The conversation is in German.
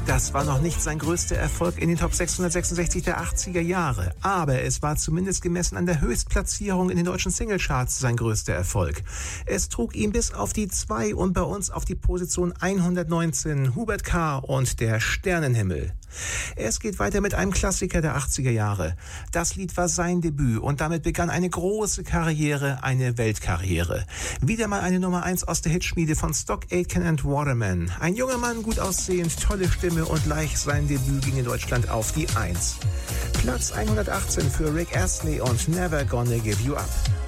Das war noch nicht sein größter Erfolg in den Top 666 der 80er Jahre, aber es war zumindest gemessen an der Höchstplatzierung in den deutschen Singlecharts sein größter Erfolg. Es trug ihn bis auf die 2 und bei uns auf die Position 119, Hubert K. und der Sternenhimmel. Es geht weiter mit einem Klassiker der 80er Jahre. Das Lied war sein Debüt und damit begann eine große Karriere, eine Weltkarriere. Wieder mal eine Nummer 1 aus der Hitschmiede von Stock Aitken and Waterman. Ein junger Mann, gut aussehend, tolle Stimme und gleich sein Debüt ging in Deutschland auf die 1. Platz 118 für Rick Astley und Never Gonna Give You Up.